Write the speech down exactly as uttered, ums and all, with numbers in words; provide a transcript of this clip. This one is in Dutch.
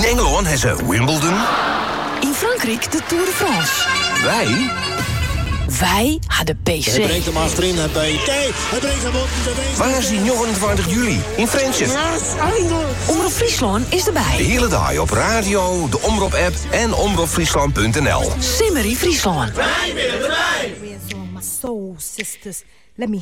In Engeland hebben ze Wimbledon. In Frankrijk de Tour de France. Wij? Wij hadden P C. Hij brengt hem achterin naar B T. Hij brengt hem op de Waar is die negenentwintig juli? In Friendship. Omroep Friesland is erbij. De hele dag op radio, de Omroep-app en omroep friesland punt n l. Simmerie Friesland. Wij willen erbij. Let me